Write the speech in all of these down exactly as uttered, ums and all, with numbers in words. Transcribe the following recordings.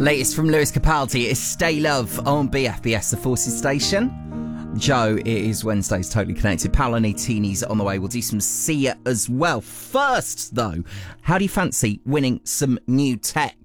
Latest from Lewis Capaldi is Stay Love on B F B S, the Forces station. Joe, it is Wednesday's Totally Connected. Paolo Nutini's on the way. We'll do some Sia as well. First, though, how do you fancy winning some new tech?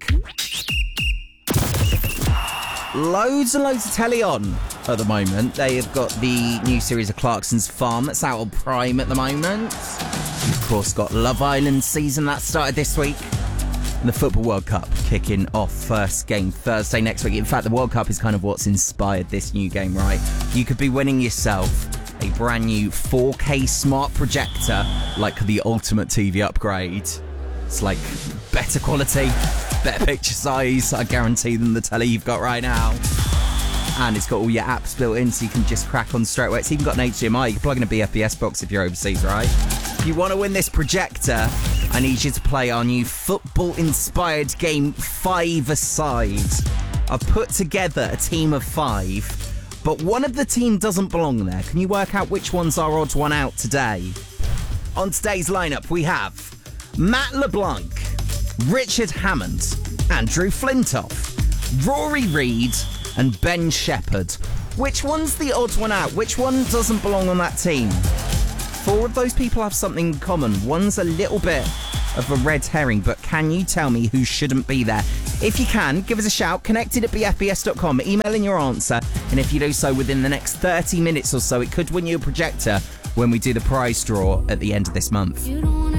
Loads and loads of telly on at the moment. They have got the new series of Clarkson's Farm that's out on Prime at the moment. You've, of course, got Love Island season that started this week. And the Football World Cup kicking off first game Thursday next week. In fact, the World Cup is kind of what's inspired this new game, right? You could be winning yourself a brand new four K smart projector, like the ultimate T V upgrade. It's like better quality, better picture size, I guarantee, than the telly you've got right now. And it's got all your apps built in, so you can just crack on straight away. It's even got an H D M I. You can plug in a B F B S box if you're overseas, right? If you want to win this projector, I need you to play our new football-inspired game, Five-A-Side. I've put together a team of five, but one of the team doesn't belong there. Can you work out which one's our odd one out today? On today's lineup, we have Matt LeBlanc, Richard Hammond, Andrew Flintoff, Rory Reid, and Ben Shepherd. Which one's the odd one out? Which one doesn't belong on that team? Four of those people have something in common. One's a little bit of a red herring, but can you tell me who shouldn't be there? If you can, give us a shout. Connected at b f b s dot com. Email in your answer, and if you do so within the next thirty minutes or so, it could win you a projector when we do the prize draw at the end of this month.